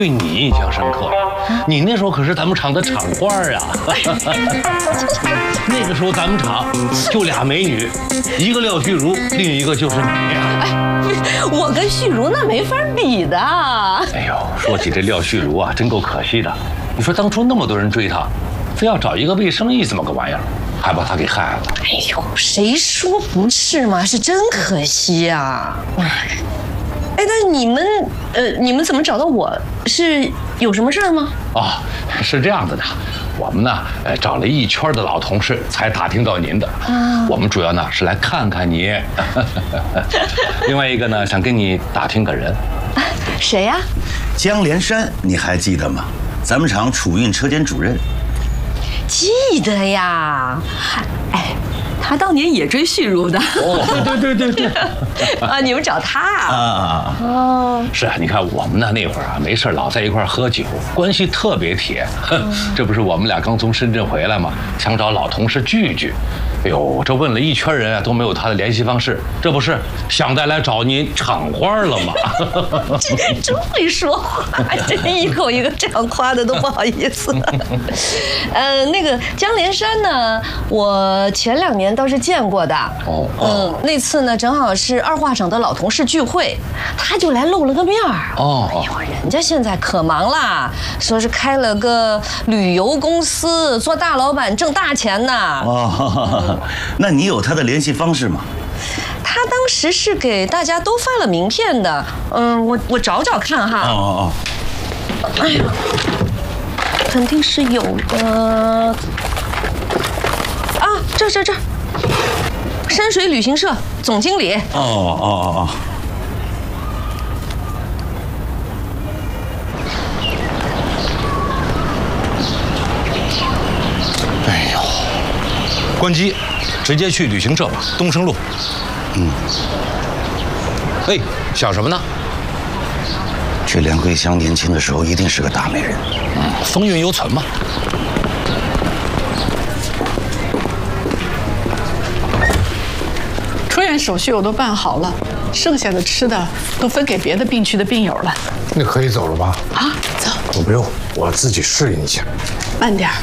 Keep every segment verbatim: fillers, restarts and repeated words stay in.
对你印象深刻。你那时候可是咱们厂的厂花呀。那个时候咱们厂就俩美女，一个廖旭如，另一个就是你呀。 哎，我跟旭如那没法比的。 哎呦，说起这廖旭如啊，真够可惜的。你说当初那么多人追她，非要找一个卫生衣这么个玩意儿，还把她给害了。 哎呦，谁说不是嘛？是真可惜呀。哎，那你们呃，你们怎么找到我？是有什么事儿吗？ 哦，是这样子的，我们呢，呃，找了一圈的老同事才打听到您的。啊，我们主要呢是来看看你。另外一个呢，想跟你打听个人。 啊，谁呀？ 江连山，你还记得吗？咱们厂储运车间主任。 记得呀。哎。他当年也追旭如的。 哦，对对对对。 啊，你们找他啊？ 啊哦， 是啊，你看我们呢那会儿啊，没事老在一块喝酒，关系特别铁。这不是我们俩刚从深圳回来吗？想找老同事聚聚。哎呦，这问了一圈人啊，都没有他的联系方式。这不是想带来找您厂花了吗？ 这真会说话，这一口一个这样夸的都不好意思。呃，那个江连山呢，我前两年倒是见过的。哦，嗯，那次呢正好是二化厂的老同事聚会，他就来露了个面儿。哦，哎呦，人家现在可忙啦，说是开了个旅游公司，做大老板，挣大钱呢。 哦。那你有他的联系方式吗？ 他当时是给大家都发了名片的，嗯，我我找找看哈。哦哦哦。哎呀，肯定是有的。啊，这这这，山水旅行社总经理。哦哦哦哦。 哎呦。关机，直接去旅行社吧，东升路。嗯。哎，想什么呢？ 这梁桂香年轻的时候一定是个大美人。 嗯，风韵犹存嘛。 出院手续我都办好了，剩下的吃的都分给别的病区的病友了。 那可以走了吧？ 啊，走。 我不用，我自己适应一下。 慢点儿。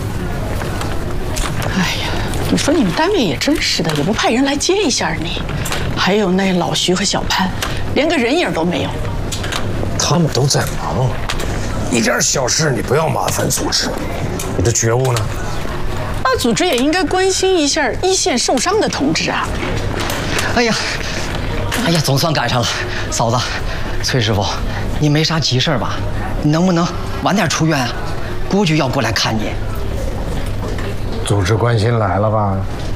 哎呀，你说你们单位也真是的，也不派人来接一下你。还有那老徐和小潘，连个人影都没有。 他们都在忙，一点小事你不要麻烦组织。你的觉悟呢？ 那组织也应该关心一下一线受伤的同志啊。 哎呀，哎呀，总算赶上了，嫂子，崔师傅，你没啥急事吧？你能不能晚点出院啊？郭局要过来看你。 组织关心来了吧？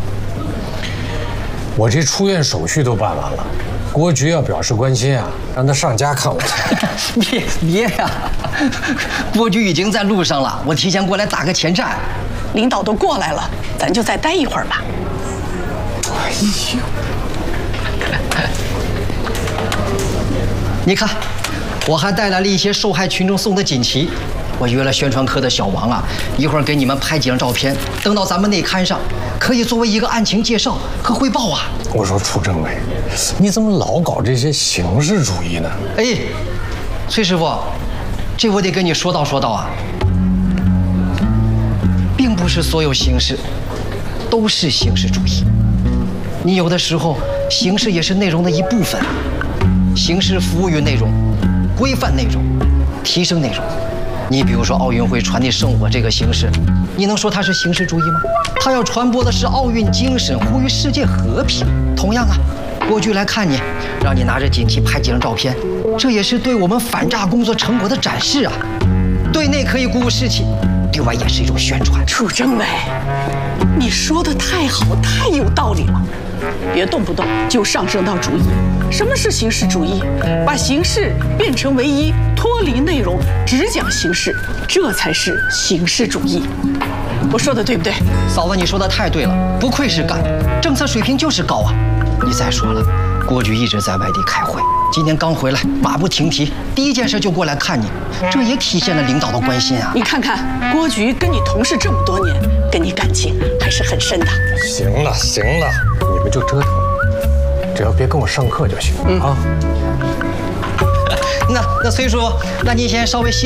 我这出院手续都办完了，郭局要表示关心啊，让他上家看我去。 别别呀，郭局已经在路上了，我提前过来打个前站。 领导都过来了，咱就再待一会儿吧。 哎呦， 你看，我还带来了一些受害群众送的锦旗。我约了宣传科的小王啊，一会儿给你们拍几张照片，登到咱们内刊上，可以作为一个案情介绍和汇报啊。 我说楚政委，你怎么老搞这些形式主义呢？ 哎，崔师傅，这我得跟你说道说道啊，并不是所有形式都是形式主义，你有的时候形式也是内容的一部分，形式服务于内容，规范内容，提升内容。你比如说奥运会传递圣火这个形式，你能说它是形式主义吗？它要传播的是奥运精神，呼吁世界和平。同样啊，郭局来看你，让你拿着锦旗拍几张照片，这也是对我们反诈工作成果的展示啊。对内可以鼓舞士气，对外也是一种宣传。 楚政委，你说的太好，太有道理了。别动不动就上升到主义。什么是形式主义？把形式变成唯一，脱离内容，只讲形式，这才是形式主义。我说的对不对？ 嫂子，你说的太对了，不愧是干，政策水平就是高啊。你再说了，郭局一直在外地开会，今天刚回来，马不停蹄，第一件事就过来看你，这也体现了领导的关心啊。 你看看，郭局跟你同事这么多年，跟你感情还是很深的。 行了行了，你们就折腾，只要别跟我上课就行、嗯、啊。 那那崔叔，那您先稍微歇。